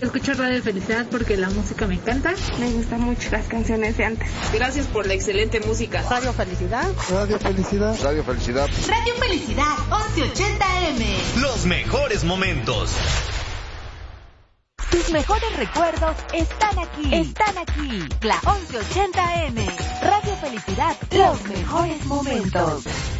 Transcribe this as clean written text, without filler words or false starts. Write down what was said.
Escucho Radio Felicidad porque la música me encanta. Me gustan mucho las canciones de antes. Gracias por la excelente música. Radio Felicidad. Radio Felicidad. Radio Felicidad. Radio Felicidad 1180M. Los mejores momentos. Tus mejores recuerdos están aquí. La 1180M. Radio Felicidad, los mejores momentos.